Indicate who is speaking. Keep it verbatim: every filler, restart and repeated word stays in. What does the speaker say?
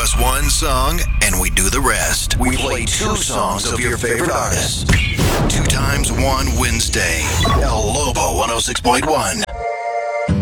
Speaker 1: us one song, and we do the rest. We play two songs of your favorite artists. Two times one Wednesday. El Lobo one oh six point one.